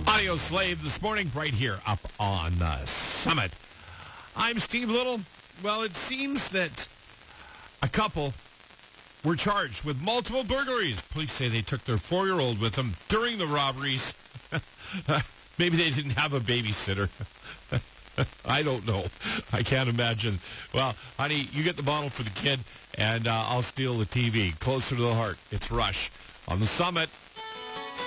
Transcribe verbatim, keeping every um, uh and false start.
Audio Slave this morning, right here up on the Summit. I'm Steve Little. Well, it seems that a couple were charged with multiple burglaries. Police say they took their four-year-old with them during the robberies. Maybe they didn't have a babysitter. I don't know. I can't imagine. Well, honey, you get the bottle for the kid, and uh, I'll steal the T V. Closer to the heart. It's Rush on the Summit.